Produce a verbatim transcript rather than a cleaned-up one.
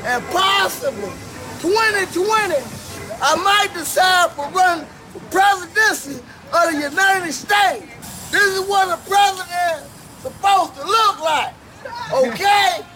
and possibly twenty twenty, I might decide for running for presidency of the United States. This is what a president is supposed to look like, okay?